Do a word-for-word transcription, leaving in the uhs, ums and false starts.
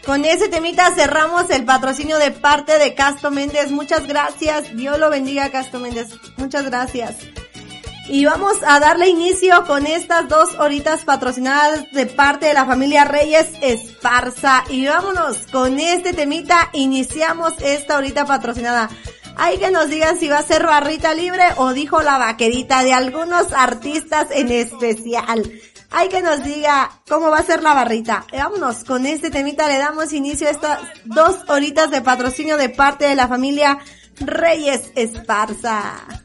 Con ese temita cerramos el patrocinio de parte de Casto Méndez. Muchas gracias. Dios lo bendiga, Casto Méndez. Muchas gracias. Y vamos a darle inicio con estas dos horitas patrocinadas de parte de la familia Reyes Esparza. Y vámonos con este temita. Iniciamos esta horita patrocinada. Hay que nos digan si va a ser barrita libre o dijo la vaquerita de algunos artistas en especial. Hay que nos diga cómo va a ser la barrita. Eh, vámonos con este temita. Le damos inicio a estas dos horitas de patrocinio de parte de la familia Reyes Esparza.